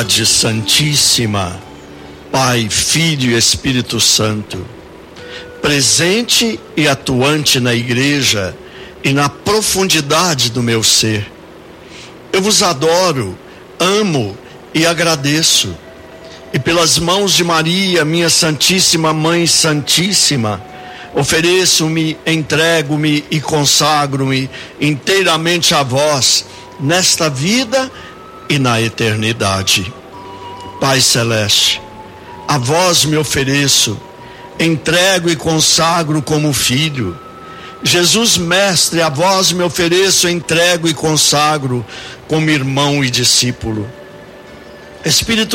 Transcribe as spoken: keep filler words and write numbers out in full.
Trindade Santíssima, Pai, Filho e Espírito Santo, presente e atuante na igreja e na profundidade do meu ser, eu vos adoro, amo e agradeço. E pelas mãos de Maria, minha Santíssima Mãe Santíssima, ofereço-me, entrego-me e consagro-me inteiramente a vós, nesta vida e na eternidade. Pai Celeste, a vós me ofereço, entrego e consagro como filho. Jesus Mestre, a vós me ofereço, entrego e consagro como irmão e discípulo. Espírito